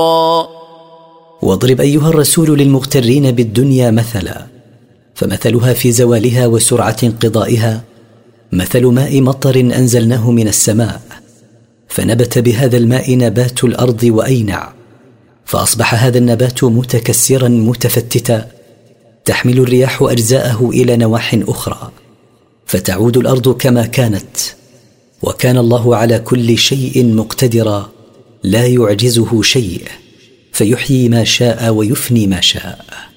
واضرب أيها الرسول للمغترين بالدنيا مثلا، فمثلها في زوالها وسرعة انقضائها مثل ماء مطر أنزلناه من السماء، فنبت بهذا الماء نبات الأرض وأينع، فأصبح هذا النبات متكسرا متفتتا، تحمل الرياح أجزاءه إلى نواح أخرى، فتعود الأرض كما كانت. وكان الله على كل شيء مقتدرا، لا يعجزه شيء، فيحيي ما شاء ويفني ما شاء.